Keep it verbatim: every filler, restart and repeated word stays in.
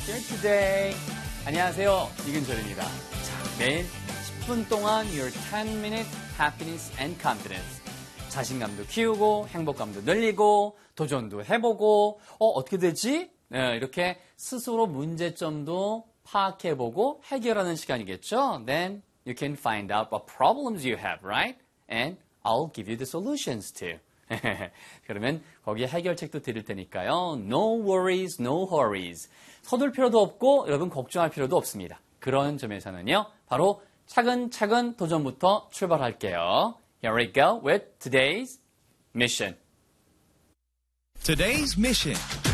here today. 안녕하세요, 이근철입니다. 자, 매일 십 분 동안 your ten minute happiness and confidence. 자신감도 키우고 행복감도 늘리고 도전도 해보고 어 어떻게 되지? 네, 이렇게 스스로 문제점도 파악해보고 해결하는 시간이겠죠? Then you can find out what problems you have, right? And I'll give you the solutions too. 그러면 거기에 해결책도 드릴 테니까요. No worries, no hurries. 서둘 필요도 없고 여러분 걱정할 필요도 없습니다. 그런 점에서는요. 바로 차근차근 도전부터 출발할게요. Here we go with today's mission. Today's mission.